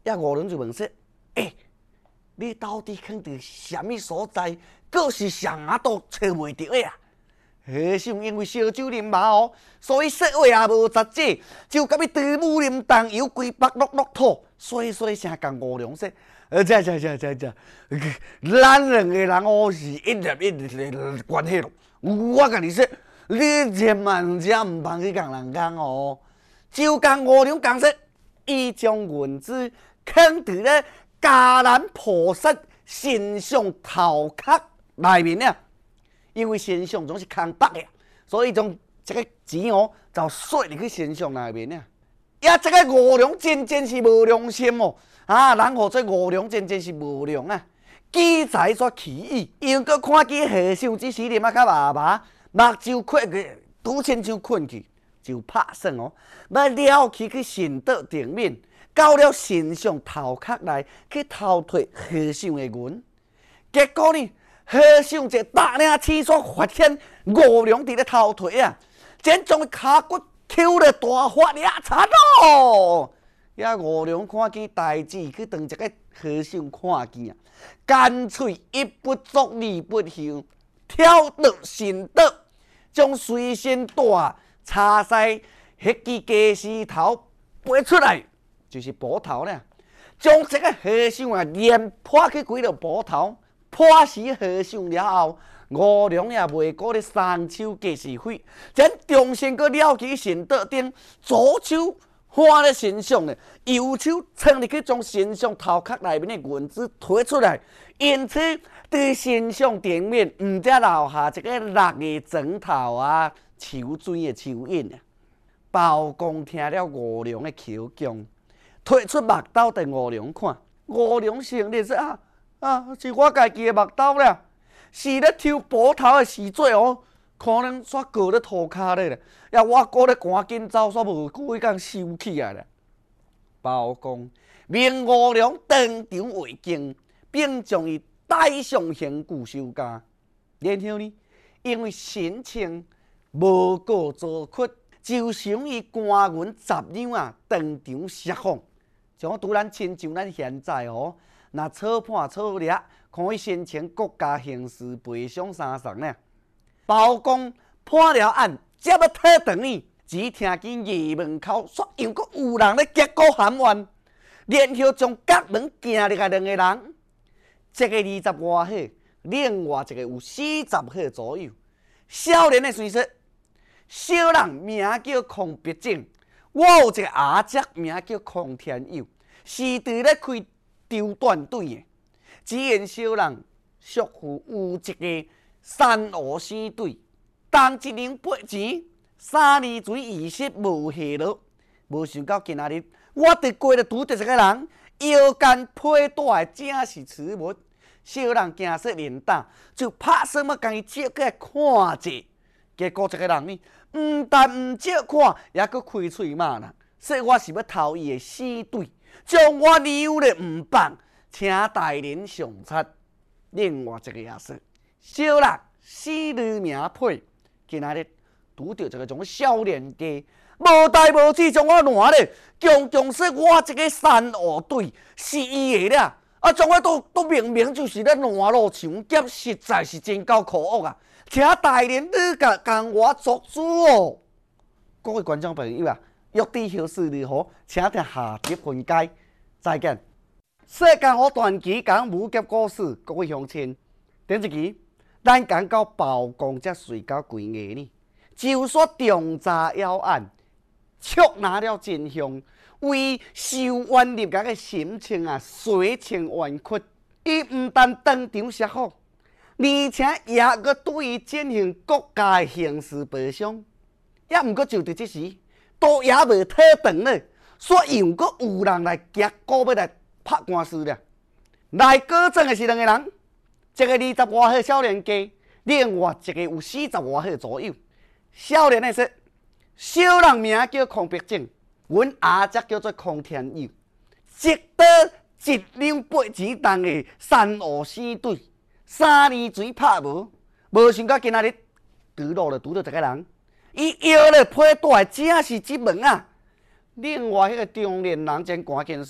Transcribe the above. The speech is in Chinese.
遐五郎就问说：“你到底囥伫什么所在？阁是啥都找袂着的啊？”和尚因为烧酒啉麻哦，所以说话也无杂质，就甲伊茶母啉重油，规腹落落吐，所以声甲五娘说：“这，咱两个人哦是一粒的关系咯。我甲你说，你千万唔通去共人讲哦。”就甲五娘讲说，伊将银子放伫咧迦南菩萨身上头壳内面啊。因为身上总是空白的，所以将这个钱哦，就甩入去身上内面啊。呀，这个五娘真是无良心哦！人何做五娘真是无良啊！奇才煞奇异，又搁看见和尚只时啉较麻麻，目睭缺个拄亲像困去，就拍算哦，要撩起去神道顶面，到了身上头壳内去偷摕和尚的银，结果呢？和尚一大领刺刷发现五娘伫咧偷摕啊，真将伊骹骨抽了大发也惨咯！遐五娘看见代志去当一个和尚看见啊，干脆一不做二不休，跳到神道，将随身带插西迄支鸡丝头拔出来，就是捕头啦，将这个和尚啊连破去几个捕头。破死和尚了后，五娘也袂过咧双手计是费，将重新搁撩起神道顶，左手换咧身上咧，右手撑入去将身上头壳内面的银子推出来，因此对身上顶面毋则留下一个6个砖头啊，抽水的手印啊。包公听了五娘的口供，推出目斗对五娘看，五娘承认说是我家己的目斗啦，是咧抽捕头的时阵哦，可能煞过咧涂骹咧啦，呀我搁咧赶紧走，煞无几工收起来啦。包公命五娘当场为敬，并将伊带上刑具收监。然后呢，因为神情无过做屈，就想以官员杂样啊当场释放，像拄咱亲像咱现在哦。若错判错掠，看伊申请国家刑事赔偿3层呢。包公判了案，接要退堂呢，只听见衙门口说又阁有人咧结果喊冤，然后将角门行入来2个人，一个20外岁，另外一个有40岁左右。少年的虽说，小人名叫孔必正，我有一个阿叔名叫孔天佑，是伫咧开丢断队的，只因小人叔父有一个山河生队，当一年八钱，3年水遗失无下落，无想到今仔日我伫街咧拄着一个人，腰间佩带正是此物，小人惊说连打，就拍算要将伊借过来看者，结果这个人呢，毋但毋借看，还阁开喙骂人，说我是要偷伊的死队。将我留咧唔放，请大人上策。另外一个也说，小人死女名配，今仔日拄着一个种少年家，无代无志将我烂咧，强说我这个山河队是伊的啦，将我都明明就是咧烂路抢劫，实在是真够可恶啊！请大人你共我作主哦。各位观众朋友啊！欲知后事如何，请听下集分解。再见。世间好传奇讲武侠故事，各位乡亲，顶一期咱讲到包公才睡到几夜呢？就说重查要案，捉拿了真凶，为受冤入狱的心情啊，水清冤屈。伊毋但当场释放，而且也阁对伊进行国家的刑事赔偿，也毋过就伫即时。都也未退堂呢，所以又阁有人来夹股要来拍官司了。来告状的是2个人，一个20外岁少年家，另外一个有40外岁左右。少年的说，小人名叫孔必正，阮阿叔叫做孔天佑，值得1两8钱重的山河死队，3年水拍无，无想到今仔日拄到一个人。伊腰咧佩带正是即门啊！另外迄个中年人真赶紧说：“